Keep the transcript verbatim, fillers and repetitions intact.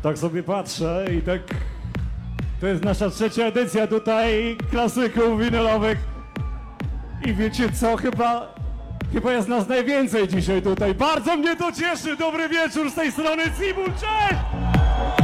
Tak sobie patrzę i tak... To jest nasza trzecia edycja tutaj klasyków winylowych. I wiecie co? Chyba... Chyba jest nas najwięcej dzisiaj tutaj. Bardzo mnie to cieszy. Dobry wieczór z tej strony Cibul. Cześć!